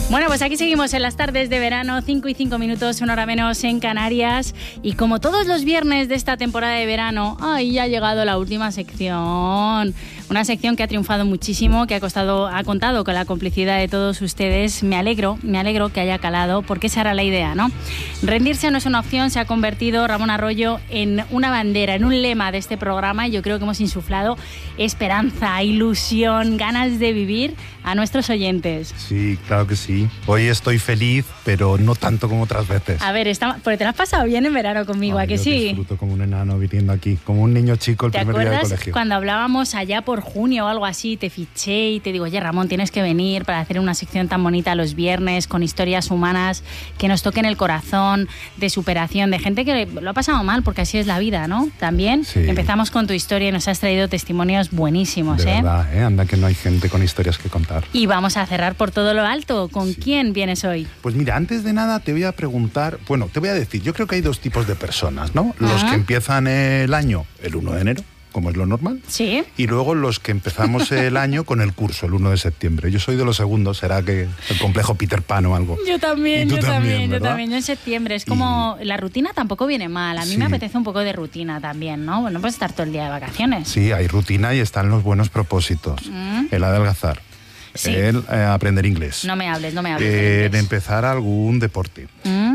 Bueno, pues aquí seguimos en las tardes de verano, 5 y 5 minutos, 1 hora menos en Canarias. Y como todos los viernes de esta temporada de verano, ahí ya ha llegado la última sección. Una sección que ha triunfado muchísimo, que ha contado con la complicidad de todos ustedes. Me alegro que haya calado, porque esa era la idea, ¿no? Rendirse no es una opción, se ha convertido Ramón Arroyo en una bandera, en un lema de este programa, y yo creo que hemos insuflado esperanza, ilusión, ganas de vivir a nuestros oyentes. Sí, claro que sí. Hoy estoy feliz, pero no tanto como otras veces. A ver, porque te lo has pasado bien en verano conmigo, ¿a que sí? Disfruto como un enano viniendo aquí, como un niño chico el primer día de colegio. ¿Te acuerdas cuando hablábamos allá por junio o algo así? Te fiché y te digo, oye Ramón, tienes que venir para hacer una sección tan bonita los viernes, con historias humanas que nos toquen el corazón, de superación, de gente que lo ha pasado mal, porque así es la vida, ¿no? También sí. Empezamos con tu historia y nos has traído testimonios buenísimos, de verdad, anda que no hay gente con historias que contar. Y vamos a cerrar por todo lo alto. ¿Con quién vienes hoy? Pues mira, antes de nada te voy a preguntar, bueno, te voy a decir, yo creo que hay dos tipos de personas, ¿no? Los que empiezan el año el 1 de enero, como es lo normal. Sí. Y luego los que empezamos el año con el curso, el 1 de septiembre. Yo soy de los segundos, será que el complejo Peter Pan o algo. Yo también. Yo en septiembre. Es como, la rutina tampoco viene mal. A mí me apetece un poco de rutina también, ¿no? Bueno, puedes estar todo el día de vacaciones. Sí, hay rutina y están los buenos propósitos. El adelgazar. Sí. Aprender inglés. No me hables. De empezar algún deporte.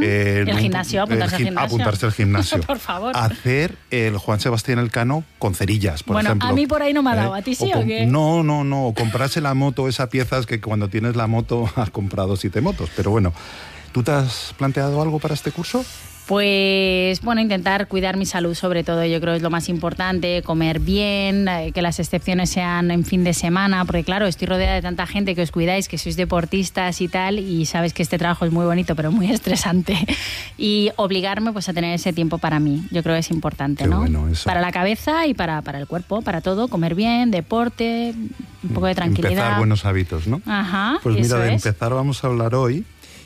El gimnasio, apuntarse al gimnasio. Apuntarse al gimnasio. Por favor. Hacer el Juan Sebastián Elcano con cerillas, por ejemplo. Bueno, a mí por ahí no me ha dado. ¿A ti sí o qué? No. Comprarse la moto, esa pieza es que cuando tienes la moto has comprado 7 motos. Pero bueno, ¿tú te has planteado algo para este curso? Pues bueno, intentar cuidar mi salud sobre todo, yo creo que es lo más importante, comer bien, que las excepciones sean en fin de semana, porque claro, estoy rodeada de tanta gente que os cuidáis, que sois deportistas y tal, y sabes que este trabajo es muy bonito pero muy estresante, y obligarme pues a tener ese tiempo para mí, yo creo que es importante, ¿no? Bueno, eso. Para la cabeza y para el cuerpo, para todo, comer bien, deporte, un poco de tranquilidad. Empezar buenos hábitos, ¿no? Ajá, pues mira, de empezar vamos a hablar hoy.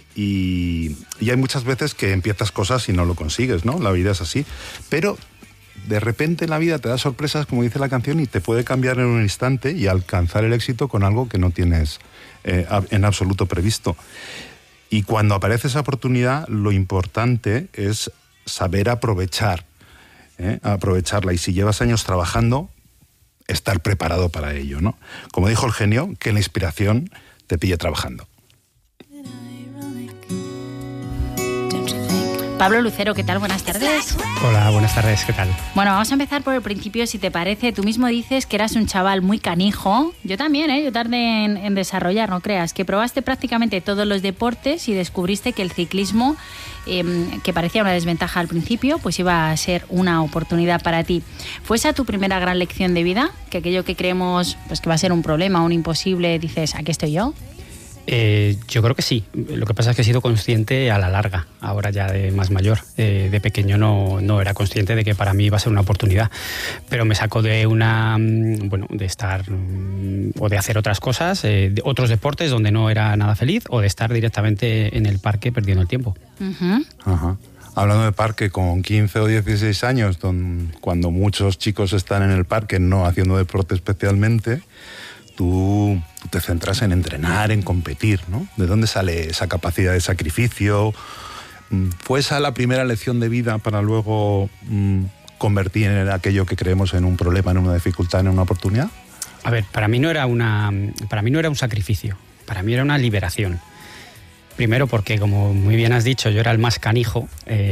Y hay muchas veces que empiezas cosas y no lo consigues, ¿no? La vida es así. Pero de repente la vida te da sorpresas, como dice la canción, y te puede cambiar en un instante y alcanzar el éxito con algo que no tienes en absoluto previsto. Y cuando aparece esa oportunidad, lo importante es saber aprovecharla. Y si llevas años trabajando, estar preparado para ello, ¿no? Como dijo el genio, que la inspiración te pille trabajando. Pablo Lucero, ¿qué tal? Buenas tardes. Hola, buenas tardes, ¿qué tal? Bueno, vamos a empezar por el principio, si te parece. Tú mismo dices que eras un chaval muy canijo. Yo también, yo tardé en desarrollar, no creas. Que probaste prácticamente todos los deportes y descubriste que el ciclismo, que parecía una desventaja al principio, pues iba a ser una oportunidad para ti. ¿Fue esa tu primera gran lección de vida? Que aquello que creemos pues que va a ser un problema, un imposible, dices, aquí estoy yo. Yo creo que sí. Lo que pasa es que he sido consciente a la larga, ahora ya de más mayor. De pequeño no era consciente de que para mí iba a ser una oportunidad, pero me sacó de de estar o de hacer otras cosas, de otros deportes donde no era nada feliz, o de estar directamente en el parque perdiendo el tiempo. Uh-huh. Ajá. Hablando de parque, con 15 o 16 años, cuando muchos chicos están en el parque no haciendo deporte especialmente, tú te centras en entrenar, en competir, ¿no? ¿De dónde sale esa capacidad de sacrificio? ¿Fue esa la primera lección de vida para luego convertir en aquello que creemos en un problema, en una dificultad, en una oportunidad? A ver, para mí no era un sacrificio, para mí era una liberación. Primero porque, como muy bien has dicho, yo era el más canijo.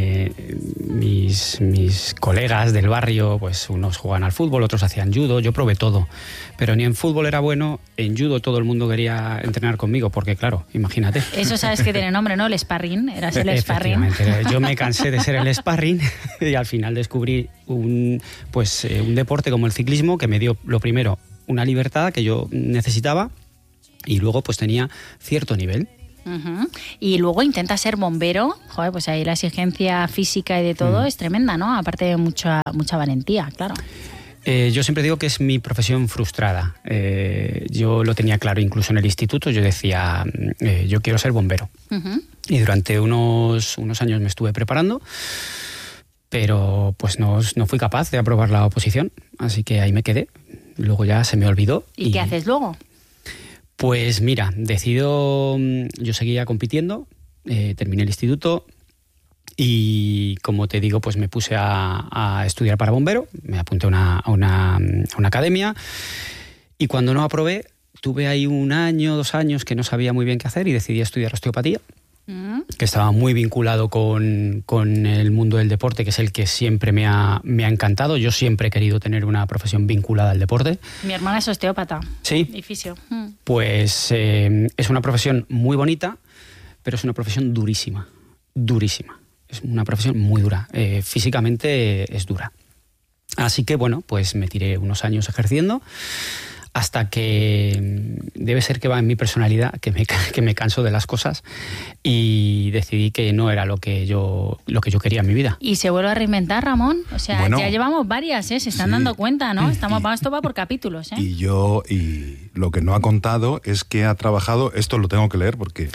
Mis colegas del barrio, pues unos jugaban al fútbol, otros hacían judo, yo probé todo. Pero ni en fútbol era bueno, en judo todo el mundo quería entrenar conmigo, porque claro, imagínate. Eso sabes que tiene nombre, ¿no? El sparring, eras el sparring. Efectivamente, yo me cansé de ser el sparring y al final descubrí un deporte como el ciclismo que me dio, lo primero, una libertad que yo necesitaba y luego pues tenía cierto nivel. Uh-huh. Y luego intenta ser bombero. Joder, pues ahí la exigencia física y de todo es tremenda, ¿no? Aparte de mucha valentía, claro. Yo siempre digo que es mi profesión frustrada. Yo lo tenía claro incluso en el instituto. Yo decía, yo quiero ser bombero. Uh-huh. Y durante unos años me estuve preparando, pero pues no fui capaz de aprobar la oposición. Así que ahí me quedé. Luego ya se me olvidó. ¿Y qué haces luego? Pues mira, yo seguía compitiendo, terminé el instituto y, como te digo, pues me puse a estudiar para bombero, me apunté a una academia y cuando no aprobé, tuve ahí 1 año, 2 años que no sabía muy bien qué hacer y decidí estudiar osteopatía, que estaba muy vinculado con el mundo del deporte, que es el que siempre me ha encantado. Yo siempre he querido tener una profesión vinculada al deporte. Mi hermana es osteópata. Sí. Y fisio. Pues es una profesión muy bonita, pero es una profesión durísima. Durísima. Es una profesión muy dura. Físicamente es dura. Así que, bueno, pues me tiré unos años ejerciendo hasta que debe ser que va en mi personalidad, que me canso de las cosas y decidí que no era lo que yo quería en mi vida. ¿Y se vuelve a reinventar, Ramón? O sea, bueno, ya llevamos varias, se están dando cuenta, ¿no? Esto va por capítulos, ¿eh? Y lo que no ha contado es que ha trabajado, esto lo tengo que leer porque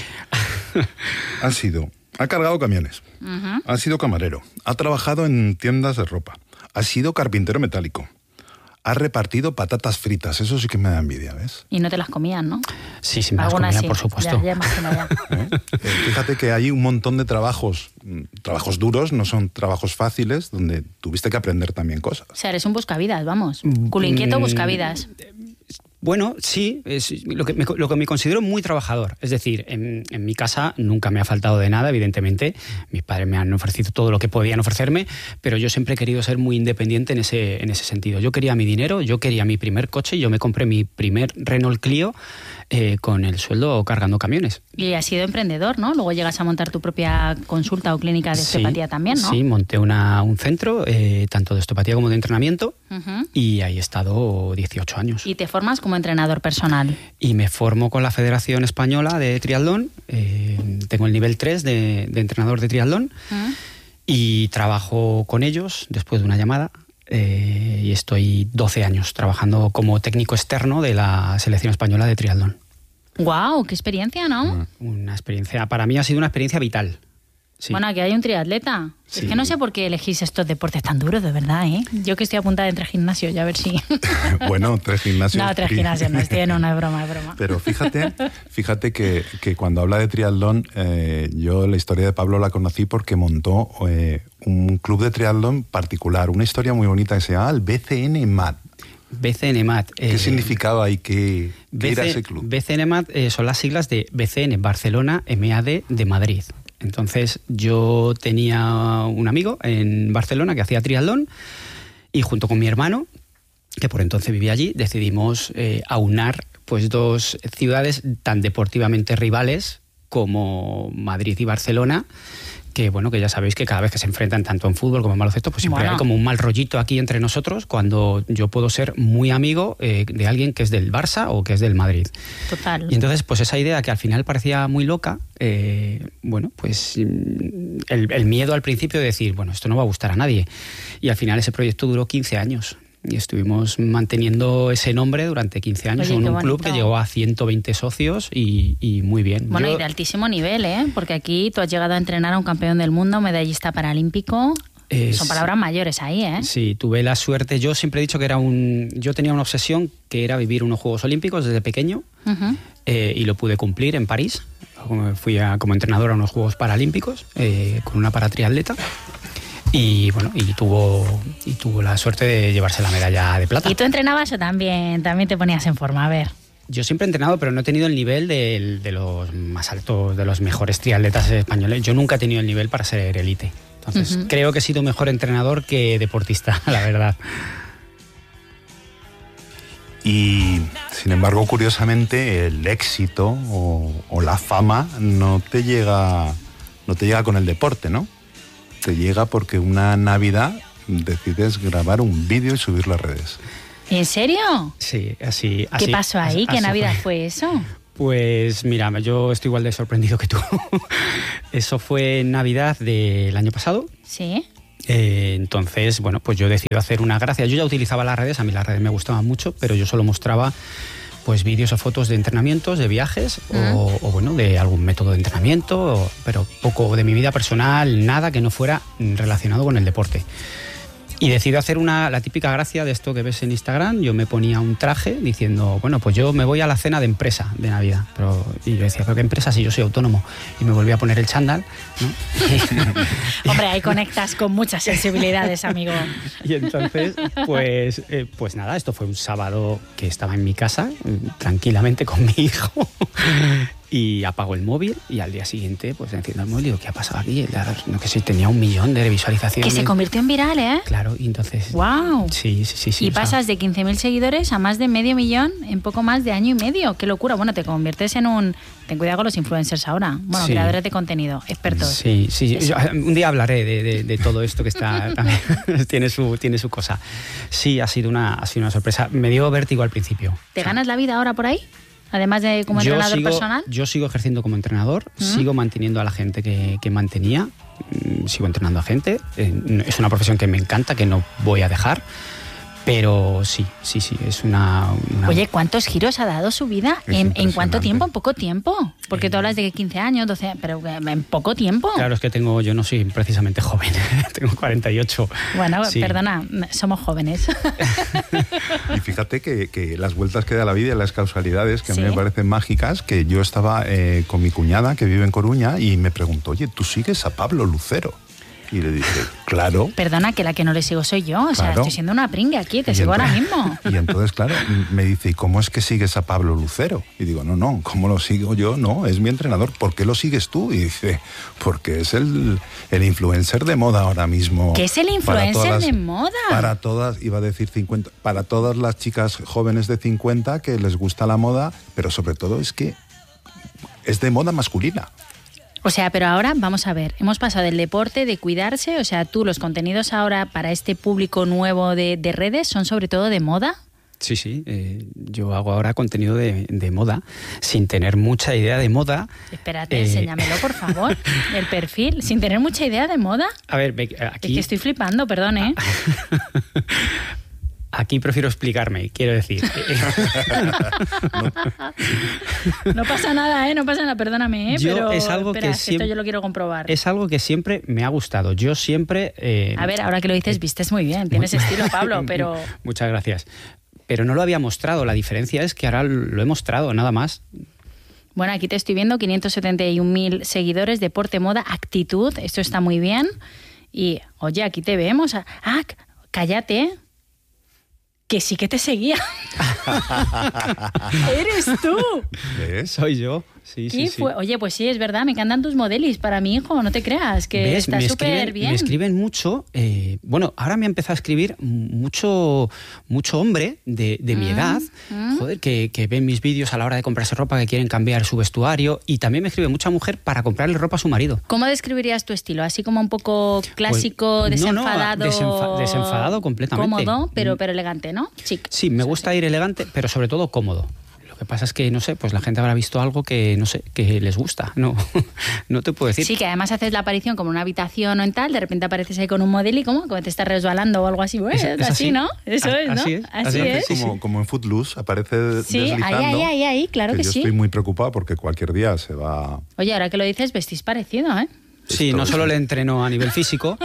ha cargado camiones, ha sido camarero, ha trabajado en tiendas de ropa, ha sido carpintero metálico, ha repartido patatas fritas, eso sí que me da envidia, ¿ves? Y no te las comían, ¿no? Sí, me las comía, por supuesto. Ya imagino ya. Fíjate que hay un montón de trabajos duros, no son trabajos fáciles, donde tuviste que aprender también cosas. O sea, eres un buscavidas, vamos. Culo inquieto, buscavidas. Bueno, sí, es lo que me considero muy trabajador. Es decir, en mi casa nunca me ha faltado de nada, evidentemente. Mis padres me han ofrecido todo lo que podían ofrecerme, pero yo siempre he querido ser muy independiente en ese sentido. Yo quería mi dinero, yo quería mi primer coche, yo me compré mi primer Renault Clio con el sueldo cargando camiones. Y has sido emprendedor, ¿no? Luego llegas a montar tu propia consulta o clínica de osteopatía también, ¿no? Sí, monté un centro, tanto de osteopatía como de entrenamiento, y ahí he estado 18 años. ¿Y te formas como entrenador personal? Y me formo con la Federación Española de Triatlón, tengo el nivel 3 de entrenador de triatlón, y trabajo con ellos después de una llamada. Y estoy 12 años trabajando como técnico externo de la selección española de triatlón. ¡Guau! ¡Qué experiencia!, ¿no? Una experiencia, para mí ha sido una experiencia vital. Sí. Bueno, aquí hay un triatleta. Sí. Es que no sé por qué elegís estos deportes tan duros, de verdad, ¿eh? Yo que estoy apuntada en 3 gimnasios, ya a ver si... Bueno, 3 gimnasios... No, 3 gimnasios, no estoy en una broma, es broma. Pero fíjate que cuando habla de triatlón, yo la historia de Pablo la conocí porque montó un club de triatlón particular, una historia muy bonita que se llama el BCN MAT. BCN MAT. ¿Qué significaba y qué era ese club? BCN MAT son las siglas de BCN Barcelona MAD de Madrid. Entonces yo tenía un amigo en Barcelona que hacía triatlón y junto con mi hermano, que por entonces vivía allí, decidimos aunar pues 2 ciudades tan deportivamente rivales como Madrid y Barcelona, que bueno, que ya sabéis que cada vez que se enfrentan tanto en fútbol como en baloncesto, pues siempre hay como un mal rollito aquí entre nosotros cuando yo puedo ser muy amigo de alguien que es del Barça o que es del Madrid. Total. Y entonces, pues esa idea que al final parecía muy loca, bueno, pues el miedo al principio de decir, bueno, esto no va a gustar a nadie. Y al final ese proyecto duró 15 años. Y estuvimos manteniendo ese nombre durante 15 años. Oye, en un club que llegó a 120 socios y muy bien. Bueno, y de altísimo nivel, ¿eh? Porque aquí tú has llegado a entrenar a un campeón del mundo, medallista paralímpico. Son palabras mayores ahí, ¿eh? Sí, tuve la suerte. Yo siempre he dicho que yo tenía una obsesión que era vivir unos Juegos Olímpicos desde pequeño, y lo pude cumplir en París. Fui como entrenador a unos Juegos Paralímpicos con una paratriatleta. Y bueno, tuvo la suerte de llevarse la medalla de plata. ¿Y tú entrenabas o también te ponías en forma? A ver. Yo siempre he entrenado, pero no he tenido el nivel de los más altos, de los mejores triatletas españoles. Yo nunca he tenido el nivel para ser élite. Entonces, creo que he sido mejor entrenador que deportista, la verdad. Y, sin embargo, curiosamente, el éxito o la fama no te llega con el deporte, ¿no? Te llega porque una Navidad decides grabar un vídeo y subirlo a redes. ¿En serio? Sí, así. ¿Qué pasó ahí? ¿Qué Navidad fue eso? Pues mira, yo estoy igual de sorprendido que tú. Eso fue Navidad del año pasado. Sí. Entonces, bueno, pues yo decidí hacer una gracia. Yo ya utilizaba las redes, a mí las redes me gustaban mucho, pero yo solo mostraba pues vídeos o fotos de entrenamientos, de viajes o bueno, de algún método de entrenamiento, pero poco de mi vida personal, nada que no fuera relacionado con el deporte. Y decido hacer la típica gracia de esto que ves en Instagram. Yo me ponía un traje diciendo, bueno, pues yo me voy a la cena de empresa de Navidad. Y yo decía, ¿pero qué empresa si yo soy autónomo? Y me volví a poner el chándal, ¿no? Hombre, ahí conectas con muchas sensibilidades, amigo. Y entonces, pues nada, esto fue un sábado que estaba en mi casa, tranquilamente con mi hijo. Y apago el móvil y al día siguiente pues enciendo el móvil y digo, ¿qué ha pasado aquí? No, que sí, tenía 1 millón de visualizaciones. Que se convirtió en viral, ¿eh? Claro, y entonces... ¡Wow! Sí. Y pasas de 15.000 seguidores a más de 500.000 en poco más de año y medio. ¡Qué locura! Bueno, te conviertes en un... Ten cuidado con los influencers ahora. Bueno, sí. Creadores de contenido, expertos. Sí. Un día hablaré de todo esto que está... También tiene su cosa. Sí, ha sido una sorpresa. Me dio vértigo al principio. ¿Te ganas la vida ahora por ahí? Además de como entrenador personal. Yo sigo ejerciendo como entrenador, sigo manteniendo a la gente que mantenía, sigo entrenando a gente. Es una profesión que me encanta, que no voy a dejar. Pero sí, es una... Oye, ¿cuántos giros ha dado su vida? ¿En cuánto tiempo? ¿En poco tiempo? Porque tú hablas de que 15 años, 12, pero en poco tiempo. Claro, es que yo no soy precisamente joven, tengo 48. Bueno, sí. Perdona, somos jóvenes. Y fíjate que las vueltas que da la vida y las causalidades, que a mí me parecen mágicas, que yo estaba con mi cuñada, que vive en Coruña, y me preguntó, oye, ¿tú sigues a Pablo Lucero? Y le dije, claro. Perdona, que la que no le sigo soy yo. O sea, estoy siendo una pringue aquí, te sigo ahora mismo. Y entonces, claro, me dice, ¿y cómo es que sigues a Pablo Lucero? Y digo, no, ¿cómo lo sigo yo? No, es mi entrenador. ¿Por qué lo sigues tú? Y dice, porque es el influencer de moda ahora mismo. ¿Qué es el influencer de moda? Para todas, iba a decir 50, para todas las chicas jóvenes de 50 que les gusta la moda, pero sobre todo es que es de moda masculina. O sea, pero ahora vamos a ver, hemos pasado del deporte, de cuidarse, o sea, tú los contenidos ahora para este público nuevo de redes son sobre todo de moda. Sí, yo hago ahora contenido de moda, sin tener mucha idea de moda. Espérate, enséñamelo, por favor, el perfil, sin tener mucha idea de moda. A ver, aquí... Es que estoy flipando, perdón, ¿eh? Aquí prefiero explicarme, quiero decir. No pasa nada, no pasa nada, perdóname, pero es algo espera, que siempre, esto yo lo quiero comprobar. Es algo que siempre me ha gustado. Yo siempre... A ver, ahora que lo dices, vistes muy bien, tienes estilo, Pablo, pero... Muchas gracias. Pero no lo había mostrado, la diferencia es que ahora lo he mostrado, nada más. Bueno, aquí te estoy viendo, 571.000 seguidores, deporte, moda, actitud, esto está muy bien. Y, oye, aquí te vemos. Cállate, que sí que te seguía. ¡Eres tú! ¿Ves? Soy yo. Sí. Oye, pues sí, es verdad, me encantan tus modelis para mi hijo, no te creas, que está súper bien. Me escriben mucho, bueno, ahora me ha empezado a escribir mucho hombre de mi edad, joder, que ven mis vídeos a la hora de comprarse ropa, que quieren cambiar su vestuario, y también me escribe mucha mujer para comprarle ropa a su marido. ¿Cómo describirías tu estilo? ¿Así como un poco clásico, pues, desenfadado? No, desenfadado completamente. Cómodo, pero elegante, ¿no? Chic. Sí, me gusta ir elegante, pero sobre todo cómodo. Lo que pasa es que, no sé, pues la gente habrá visto algo que, no sé, que les gusta. No te puedo decir. Sí, que además haces la aparición como en una habitación o en tal, de repente apareces ahí con un modelo y como te estás resbalando o algo así. Pues, es así, ¿no? Eso es, ¿no? Así es. Como en Footloose, aparece deslizando. Sí, ahí, claro que yo sí. Estoy muy preocupado porque cualquier día se va... Oye, ahora que lo dices, vestís parecido, ¿eh? Sí, no solo le entreno a nivel físico.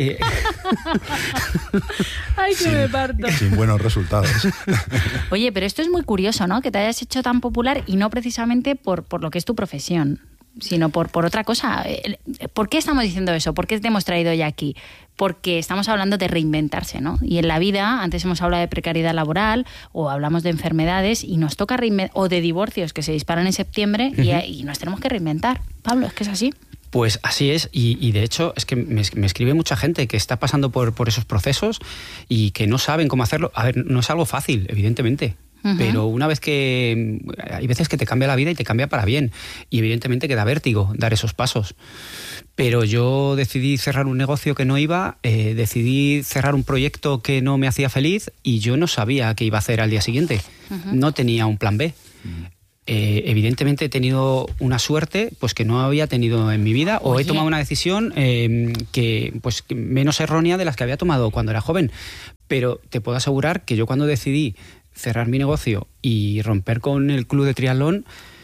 Ay, que me parto. Sin buenos resultados. Oye, pero esto es muy curioso, ¿no? Que te hayas hecho tan popular y no precisamente por lo que es tu profesión, sino por otra cosa. ¿Por qué estamos diciendo eso? ¿Por qué te hemos traído hoy aquí? Porque estamos hablando de reinventarse, ¿no? Y en la vida, antes hemos hablado de precariedad laboral o hablamos de enfermedades y nos toca o de divorcios que se disparan en septiembre y nos tenemos que reinventar. Pablo, es que es así. Pues así es, y de hecho es que me escribe mucha gente que está pasando por esos procesos y que no saben cómo hacerlo. A ver, no es algo fácil, evidentemente, pero una vez que... Hay veces que te cambia la vida y te cambia para bien, y evidentemente que da vértigo dar esos pasos. Pero yo decidí cerrar un negocio que no iba, decidí cerrar un proyecto que no me hacía feliz y yo no sabía qué iba a hacer al día siguiente. No tenía un plan B. Evidentemente he tenido una suerte pues que no había tenido en mi vida. Oye. O he tomado una decisión que menos errónea de las que había tomado cuando era joven, pero te puedo asegurar que yo cuando decidí cerrar mi negocio y romper con el club de triatlón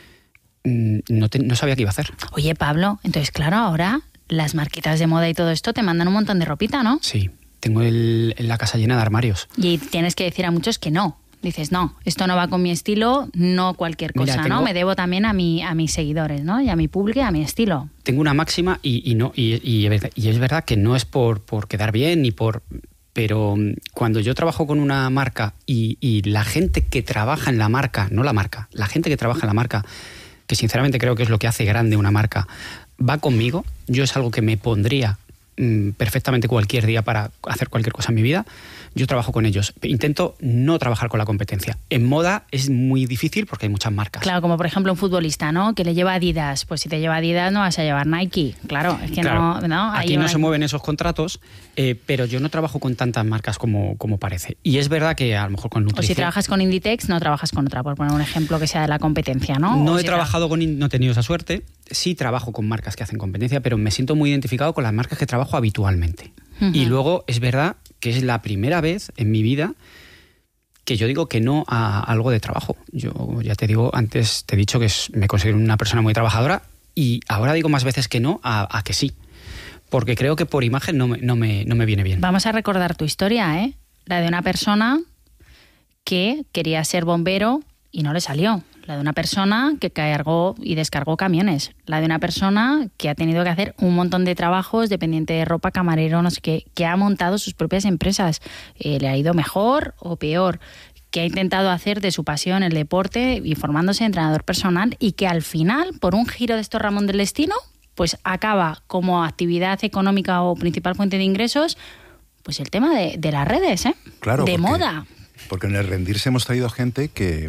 no sabía qué iba a hacer. Oye, Pablo, entonces claro, ahora las marquitas de moda y todo esto te mandan un montón de ropita, ¿no? Sí. tengo la casa llena de armarios. Y tienes que decir a muchos que no. Dices, no, esto no va con mi estilo, no cualquier cosa, Mira, ¿no? Me debo también a mis seguidores, ¿no? Y a mi público y a mi estilo. Tengo una máxima y es verdad que no es por quedar bien ni por... Pero cuando yo trabajo con una marca y la gente que trabaja en la marca, no la marca, la gente que trabaja en la marca, que sinceramente creo que es lo que hace grande una marca, va conmigo, yo es algo que me pondría perfectamente cualquier día para hacer cualquier cosa en mi vida, yo trabajo con ellos. Intento no trabajar con la competencia. En moda es muy difícil porque hay muchas marcas. Claro, como por ejemplo un futbolista, ¿no? Que le lleva Adidas. Pues si te lleva Adidas no vas a llevar Nike. Claro, es que claro. no. Aquí no se mueven esos contratos, pero yo no trabajo con tantas marcas como parece. Y es verdad que a lo mejor con nutrición... O si trabajas con Inditex, no trabajas con otra, por poner un ejemplo que sea de la competencia, ¿no? No he trabajado no he tenido esa suerte. Sí trabajo con marcas que hacen competencia, pero me siento muy identificado con las marcas que trabajo habitualmente. Uh-huh. Y luego es verdad que es la primera vez en mi vida que yo digo que no a algo de trabajo. Yo ya te digo, antes te he dicho que me considero una persona muy trabajadora y ahora digo más veces que no a que sí. Porque creo que por imagen no me viene bien. Vamos a recordar tu historia, ¿eh? La de una persona que quería ser bombero y no le salió. La de una persona que cargó y descargó camiones. La de una persona que ha tenido que hacer un montón de trabajos, dependiente de ropa, camarero, no sé qué, que ha montado sus propias empresas. Le ha ido mejor o peor, que ha intentado hacer de su pasión el deporte y formándose entrenador personal y que al final, por un giro de estos Ramón del destino, pues acaba como actividad económica o principal fuente de ingresos, pues el tema de las redes, ¿eh? Claro, de moda. Porque en el rendirse hemos traído gente que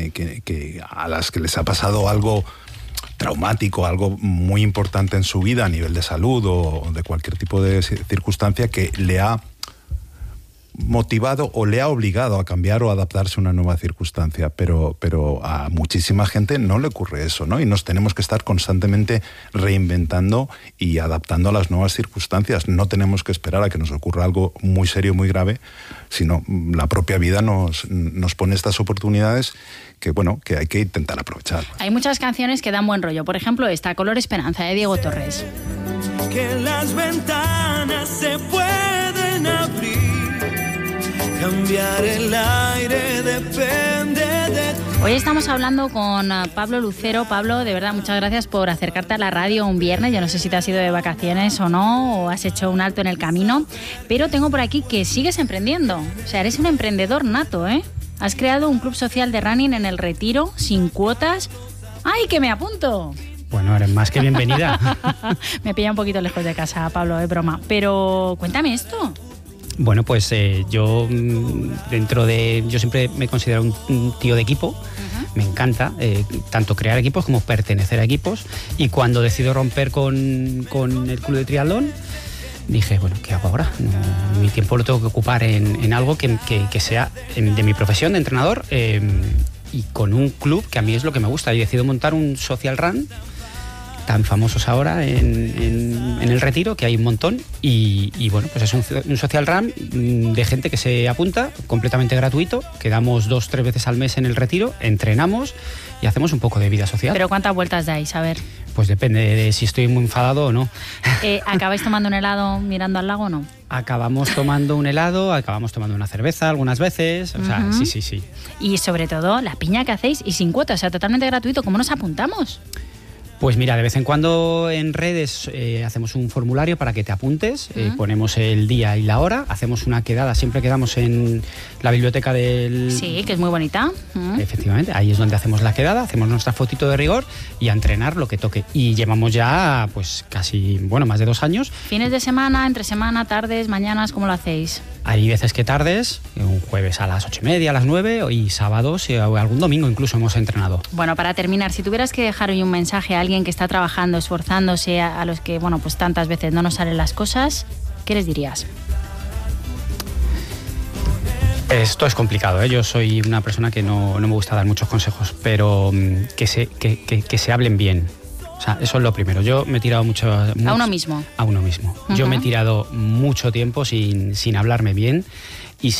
a las que les ha pasado algo traumático, algo muy importante en su vida a nivel de salud o de cualquier tipo de circunstancia que le ha motivado o le ha obligado a cambiar o adaptarse a una nueva circunstancia, pero a muchísima gente no le ocurre eso, ¿no? Y nos tenemos que estar constantemente reinventando y adaptando a las nuevas circunstancias. No tenemos que esperar a que nos ocurra algo muy serio, muy grave, sino la propia vida nos pone estas oportunidades que hay que intentar aprovechar. Hay muchas canciones que dan buen rollo. Por ejemplo, esta, Color Esperanza, de Diego Torres. Que las ventanas se pueden abrir. Cambiar el aire depende de ti. Hoy estamos hablando con Pablo Lucero. Pablo, de verdad, muchas gracias por acercarte a la radio un viernes. Yo no sé si te has ido de vacaciones o no, o has hecho un alto en el camino, pero tengo por aquí que sigues emprendiendo. O sea, eres un emprendedor nato, ¿eh? Has creado un club social de running en El Retiro, sin cuotas. ¡Ay, que me apunto! Bueno, eres más que bienvenida. Me pilla un poquito lejos de casa, Pablo, es broma. Pero cuéntame esto. Bueno, pues yo yo siempre me considero un tío de equipo. Uh-huh. Me encanta tanto crear equipos como pertenecer a equipos. Y cuando decido romper con el club de triatlón, dije, bueno, ¿qué hago ahora? Mi tiempo lo tengo que ocupar en algo que sea de mi profesión de entrenador y con un club que a mí es lo que me gusta. Y decido montar un social run, tan famosos ahora en El Retiro, que hay un montón, y bueno, pues es un social run de gente que se apunta, completamente gratuito, quedamos 2-3 veces al mes en El Retiro, entrenamos y hacemos un poco de vida social. ¿Pero cuántas vueltas dais? A ver. Pues depende de si estoy muy enfadado o no. ¿Acabáis tomando un helado mirando al lago o no? Acabamos tomando un helado, acabamos tomando una cerveza algunas veces, o sea, sí. Y sobre todo, la piña que hacéis y sin cuota, o sea, totalmente gratuito. ¿Cómo nos apuntamos? Pues mira, de vez en cuando en redes hacemos un formulario para que te apuntes, ponemos el día y la hora, hacemos una quedada, siempre quedamos en la biblioteca del... Sí, que es muy bonita. Efectivamente, ahí es donde hacemos la quedada, hacemos nuestra fotito de rigor y a entrenar lo que toque. Y llevamos ya pues casi, más de 2 años. ¿Fines de semana, entre semana, tardes, mañanas, cómo lo hacéis? Hay veces que tardes, un jueves a las 8:30, a las 9 y sábados y algún domingo incluso hemos entrenado. Bueno, para terminar, si tuvieras que dejar hoy un mensaje a alguien que está trabajando, esforzándose, a los que, pues tantas veces no nos salen las cosas, ¿qué les dirías? Esto es complicado, ¿eh? Yo soy una persona que no me gusta dar muchos consejos, pero que se hablen bien. O sea, eso es lo primero. Yo me he tirado mucho... ¿A uno mismo? A uno mismo. Uh-huh. Yo me he tirado mucho tiempo sin hablarme bien